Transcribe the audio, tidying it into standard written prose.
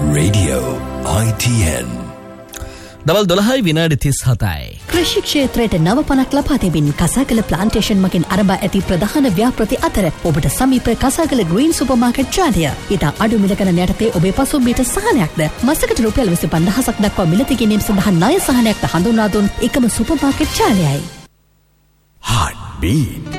Radio ITN. දවල් 12:37. කෘෂි ක්ෂේත්‍රයට නව පණක් ලබා දෙමින් කසාගල ප්ලාන්ටේෂන් මගින් අරඹා ඇති ප්‍රධාන ව්‍යාපෘති අතර ඔබට සමීප කසාගල ග්‍රීන් සුපර් මාකට් ජාලය. ඉතා අඩු මිල ගණන යටතේ ඔබේ පසුම්බියට සහනයක්ද මසකට රුපියල් 25000ක් දක්වා මිලදී ගැනීම සඳහා ණය සහනයක්ද හඳුන්වා දුන් එකම සුපර් මාකට් ජාලයයි. Heartbeat.